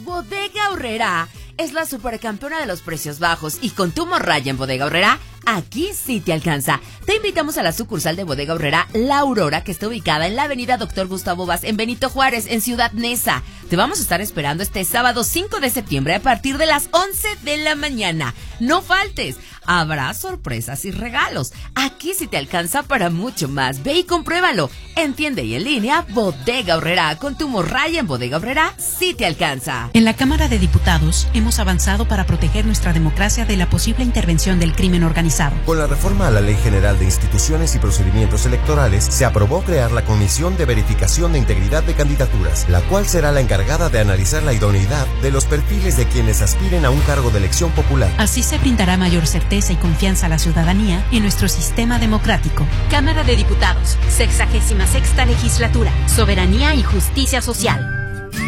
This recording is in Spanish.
Bodega Aurrerá es la supercampeona de los precios bajos y con tu morralla en Bodega Aurrerá, aquí sí te alcanza. Te invitamos a la sucursal de Bodega Aurrerá La Aurora, que está ubicada en la avenida Dr. Gustavo Vaz, en Benito Juárez, en Ciudad Neza. Te vamos a estar esperando este sábado 5 de septiembre a partir de las 11 de la mañana. No faltes. Habrá sorpresas y regalos. Aquí sí te alcanza para mucho más. Ve y compruébalo. En tienda y en línea, Bodega Aurrerá. Con tu morralla en Bodega Aurrerá, sí te alcanza. En la Cámara de Diputados hemos avanzado para proteger nuestra democracia de la posible intervención del crimen organizado. Con la reforma a la Ley General de Instituciones y Procedimientos Electorales, se aprobó crear la Comisión de Verificación de Integridad de Candidaturas, la cual será la encargada de analizar la idoneidad de los perfiles de quienes aspiren a un cargo de elección popular. Así se brindará mayor certeza y confianza a la ciudadanía en nuestro sistema democrático. Cámara de Diputados, 66ª Legislatura, Soberanía y Justicia Social.